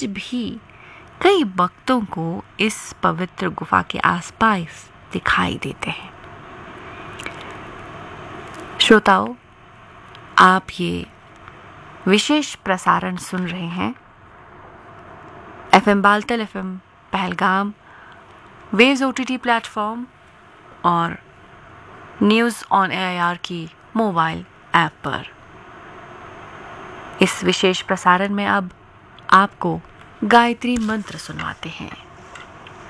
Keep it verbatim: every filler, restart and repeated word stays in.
आज भी कई भक्तों को इस पवित्र गुफा के आसपास दिखाई देते हैं। श्रोताओं, आप ये विशेष प्रसारण सुन रहे हैं FM Baltal, FM Pahalgam, waves OTT platform और न्यूज़ ऑन एआईआर की मोबाइल ऐप पर। इस विशेष प्रसारण में अब आपको गायत्री मंत्र सुनवाते हैं।